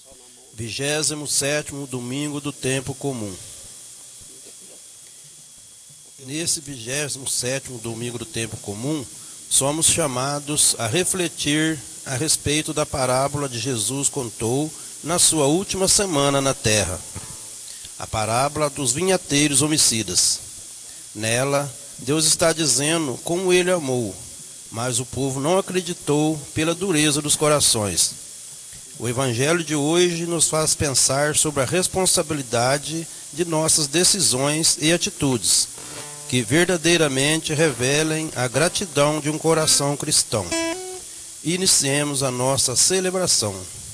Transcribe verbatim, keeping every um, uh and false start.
Vigésimo sétimo domingo do tempo comum. Nesse vigésimo sétimo domingo do tempo comum, somos chamados a refletir a respeito da parábola de Jesus contou na sua última semana na terra, a parábola dos vinhateiros homicidas. Nela, Deus está dizendo como ele amou, mas o povo não acreditou pela dureza dos corações. O evangelho de hoje nos faz pensar sobre a responsabilidade de nossas decisões e atitudes, que verdadeiramente revelem a gratidão de um coração cristão. Iniciemos a nossa celebração.